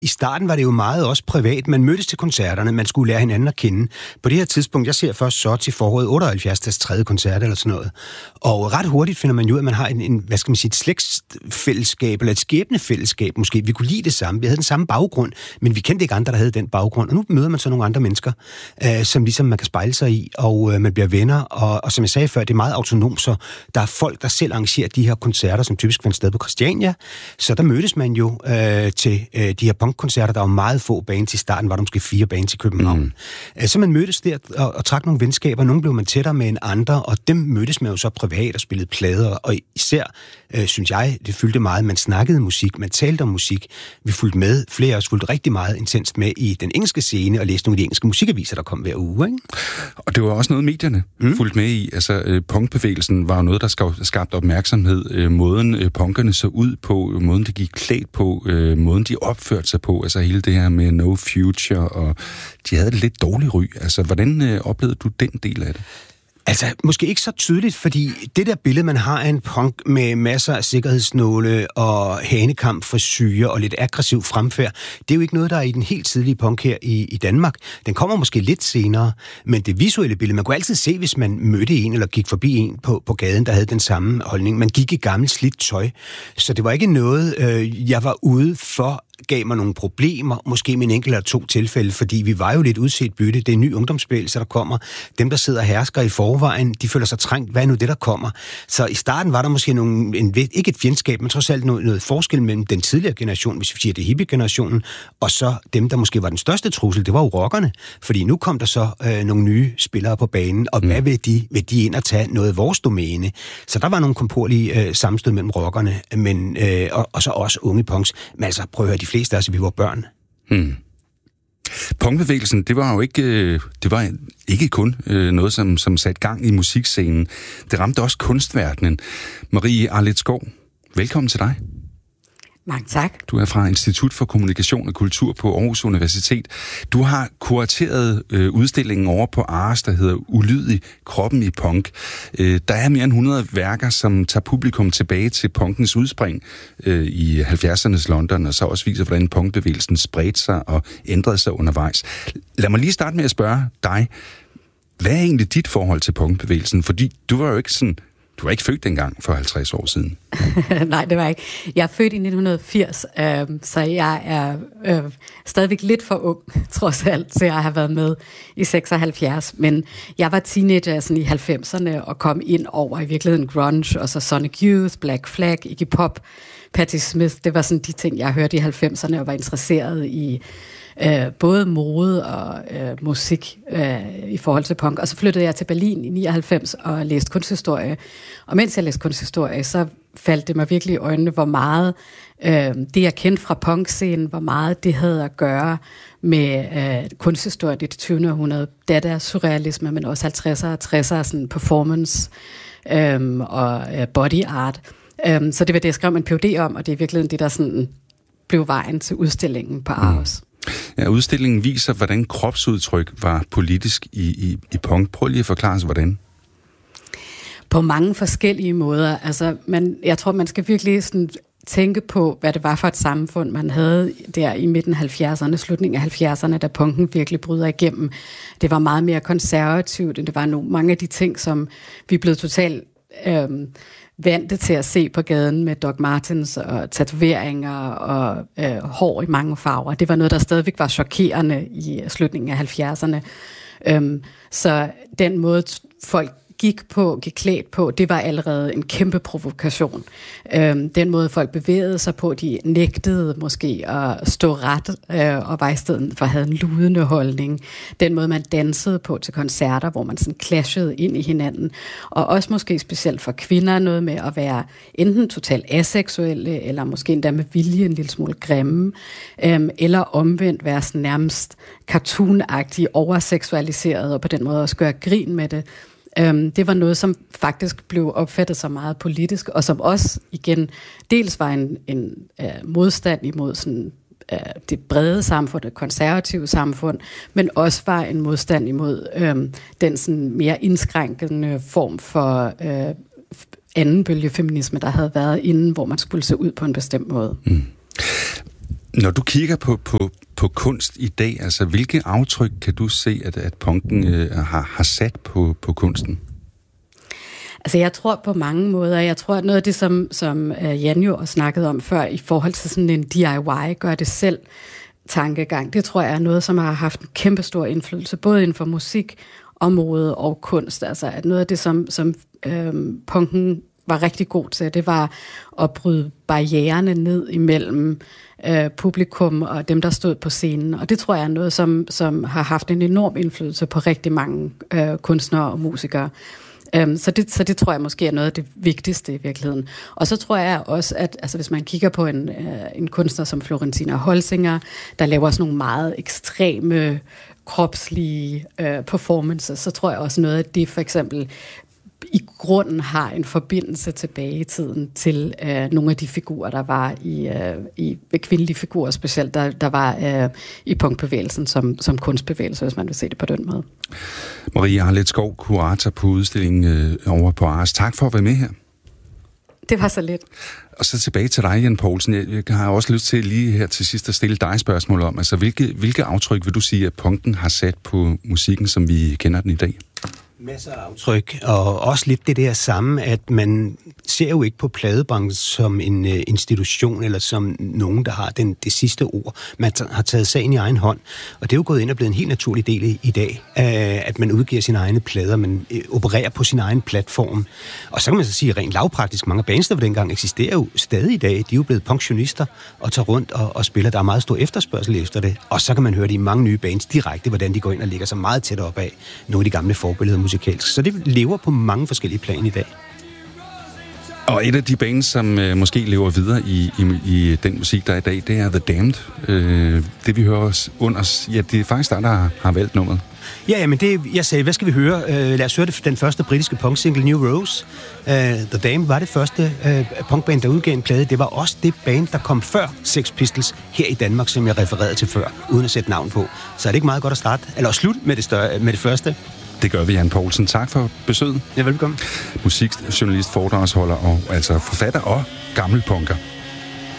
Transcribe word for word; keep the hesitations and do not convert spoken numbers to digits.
I starten var det jo meget også privat. Man mødtes til koncerterne, man skulle lære hinanden at kende. På det her tidspunkt, jeg ser først så til foråret otteoghalvfjerds, deres tredje koncert eller sådan noget. Og ret hurtigt finder man jo ud, at man har en, en hvad skal man sige, et slægtsfællesskab, eller et skæbnefællesskab måske. Vi kunne lide det samme, vi havde den samme baggrund, men vi kendte ikke andre, der havde den baggrund. Og nu møder man så nogle andre mennesker, øh, som ligesom man kan spejle sig i, og øh, man bliver venner. Og, og som jeg sagde før, det er meget autonomt, så der er folk, der selv arrangerer de her koncerter, som typisk fandt sted på Christiania. Så der mødtes man jo øh, til øh, de her punkkoncerter. Der var meget få bands i starten, var der måske fire bands i København. Mm. Så man mødtes der og, og trak nogle venskaber. Nogle blev man tættere med end andre, og dem mødtes man jo så privat og spillede plader. Og især, øh, synes jeg, det fyldte meget. Man snakkede musik, man talte om musik. Vi fulgte med, flere af os fulgte rigtig meget intenst med i den engelske scene og læste nogle af de engelske musikaviser, der kom hver uge. Ikke? Og det var også noget, medierne mm. fulgte med i. Altså, øh, punkbevægelsen var jo noget, der skabte opmærksomhed. Øh, måden øh, punkerne så ud på, måden de gik klædt på, øh, måden de opførte sig på, altså hele det her med no future, og de havde det lidt dårligt ry. Altså, hvordan øh, oplevede du den del af det? Altså, måske ikke så tydeligt, fordi det der billede, man har af en punk med masser af sikkerhedsnåle og hanekamp, frisyrer og lidt aggressiv fremfærd, det er jo ikke noget, der er i den helt tidlige punk her i, i Danmark. Den kommer måske lidt senere, men det visuelle billede, man kunne altid se, hvis man mødte en eller gik forbi en på, på gaden, der havde den samme holdning. Man gik i gammelt slidt tøj, så det var ikke noget, øh, jeg var ude for, gav mig nogle problemer, måske med en enkelt eller to tilfælde, fordi vi var jo lidt udset bytte. Det er en ny ungdomsbevægelse, der kommer. Dem, der sidder og hersker i forvejen, de føler sig trængt. Hvad er nu det, der kommer? Så i starten var der måske nogle, en, ikke et fjendskab, men trods alt noget, noget forskel mellem den tidligere generation, hvis vi siger det hippie-generationen, og så dem, der måske var den største trussel, det var jo rockerne. Fordi nu kom der så øh, nogle nye spillere på banen, og mm. hvad vil de? Vil de ind og tage noget af vores domæne? Så der var nogle komporlige øh, sammenstød mellem rockerne, men, øh, og, og så også unge punks. Men altså, prøv at høre, de fleste af os, vi var børn. Hmm. Punkbevægelsen, det var jo ikke, det var ikke kun noget, som, som satte gang i musikscenen. Det ramte også kunstverdenen. Marie Arleth Skov, velkommen til dig. Mange tak. Du er fra Institut for Kommunikation og Kultur på Aarhus Universitet. Du har kurateret øh, udstillingen over på Ars, der hedder Ulydig kroppen i punk. Øh, der er mere end hundrede værker, som tager publikum tilbage til punkens udspring øh, i halvfjerdsernes London, og så også viser, hvordan punkbevægelsen spredte sig og ændrede sig undervejs. Lad mig lige starte med at spørge dig, hvad er egentlig dit forhold til punkbevægelsen? Fordi du var jo ikke sådan... Du var ikke født dengang for halvtreds år siden. Nej, det var jeg ikke. Jeg er født i nitten firs, øh, så jeg er øh, stadigvæk lidt for ung, trods alt, så jeg har været med i seksoghalvfjerds. Men jeg var teenager sådan i halvfemserne og kom ind over i virkeligheden grunge, og så Sonic Youth, Black Flag, Iggy Pop, Patti Smith. Det var sådan de ting, jeg hørte i halvfemserne og var interesseret i. Øh, både mode og øh, musik øh, i forhold til punk. Og så flyttede jeg til Berlin i nioghalvfems og læste kunsthistorie. Og mens jeg læste kunsthistorie, så faldt det mig virkelig i øjnene, hvor meget øh, det, jeg kendte fra punkscenen, hvor meget det havde at gøre med øh, kunsthistorie i det tyvende århundrede. Det er surrealisme, men også halvtredserne og tresserne, sådan performance øh, og øh, body art. Øh, så det var det, jeg skrev en P H D om, og det er virkelig det, der sådan blev vejen til udstillingen på Aarhus. Mm. Ja, udstillingen viser, hvordan kropsudtryk var politisk i, i, i punk. Prøv lige at forklare os, hvordan. På mange forskellige måder. Altså, man, jeg tror, man skal virkelig sådan tænke på, hvad det var for et samfund, man havde der i midten af halvfjerdserne, slutningen af halvfjerdserne, da punken virkelig bryder igennem. Det var meget mere konservativt, end det var nogle, mange af de ting, som vi er blevet totalt øh, vante til at se på gaden med Doc Martens og tatoveringer og øh, hår i mange farver. Det var noget, der stadigvæk var chokerende i slutningen af halvfjerdserne. Øhm, så den måde, folk gik på, gik klædt på, det var allerede en kæmpe provokation. Øhm, den måde, folk bevægede sig på, de nægtede måske at stå ret, øh, og var i stedet for at have en ludende holdning. Den måde, man dansede på til koncerter, hvor man sådan clashede ind i hinanden. Og også måske specielt for kvinder, noget med at være enten totalt aseksuelle, eller måske endda med vilje en lille smule grimme, øhm, eller omvendt være sådan nærmest cartoon-agtig, overseksualiseret, og på den måde også gøre grin med det. Um, det var noget, som faktisk blev opfattet så meget politisk, og som også igen dels var en, en uh, modstand imod sådan, uh, det brede samfund, det konservative samfund, men også var en modstand imod um, den sådan mere indskrænkende form for uh, anden bølge feminisme, der havde været inden, hvor man skulle se ud på en bestemt måde. Mm. Når du kigger på, på, på kunst i dag, altså hvilke aftryk kan du se, at, at punken øh, har, har sat på, på kunsten? Altså jeg tror på mange måder, jeg tror at noget af det, som, som Jan jo snakkede om før, i forhold til sådan en D I Y, gør det selv tankegang, det tror jeg er noget, som har haft en kæmpe stor indflydelse, både inden for musik, og mode og kunst. Altså at noget af det, som, som øhm, punken var rigtig god til, det var at bryde barriererne ned imellem øh, publikum og dem, der stod på scenen. Og det tror jeg er noget, som, som har haft en enorm indflydelse på rigtig mange øh, kunstnere og musikere. Um, så, det, så det tror jeg måske er noget af det vigtigste i virkeligheden. Og så tror jeg også, at altså, hvis man kigger på en, uh, en kunstner som Florentina Holzinger, der laver sådan nogle meget ekstreme, kropslige uh, performances, så tror jeg også noget af det for eksempel i grunden har en forbindelse tilbage i tiden til øh, nogle af de figurer, der var i, øh, i kvindelige figurer specielt, der, der var øh, i punkbevægelsen som, som kunstbevægelse, hvis man vil se det på den måde. Marie Arleth Skov, kurator på udstillingen øh, over på Ars. Tak for at være med her. Det var så lidt. Og så tilbage til dig, Jan Poulsen. Jeg har også lyst til lige her til sidst at stille dig spørgsmål om, altså hvilke, hvilke aftryk vil du sige, at punken har sat på musikken, som vi kender den i dag? Masser af aftryk, og også lidt det der samme, at man ser jo ikke på pladebranchen som en uh, institution, eller som nogen, der har den, det sidste ord. Man t- har taget sagen i egen hånd, og det er jo gået ind og blevet en helt naturlig del i, i dag, uh, at man udgiver sine egne plader, man uh, opererer på sin egen platform. Og så kan man så sige, rent lavpraktisk, mange bands, der dengang eksisterer jo stadig i dag, de er jo blevet pensionister og tager rundt og, og spiller. Der er meget stor efterspørgsel efter det, og så kan man høre det i mange nye bands direkte, hvordan de går ind og ligger så meget tæt op af nogle af de gamle forbilleder musikalsk. Så det lever på mange forskellige plan i dag. Og et af de bands, som øh, måske lever videre i, i, i den musik, der er i dag, det er The Damned. Øh, det vi hører under, ja, det er faktisk der, der har valgt nummeret. Ja, ja, men det, jeg sagde, hvad skal vi høre? Uh, lad os høre det, den første britiske punksingle, New Rose. Uh, The Damned var det første uh, punkband, der udgav en plade. Det var også det band, der kom før Sex Pistols her i Danmark, som jeg refererede til før, uden at sætte navn på. Så er det ikke meget godt at starte, eller at slutte med det, større, med det første. Det gør vi, Jan Poulsen. Tak for besøget. Ja, velkommen. Musikjournalist, foredragsholder og altså forfatter og gammel punker.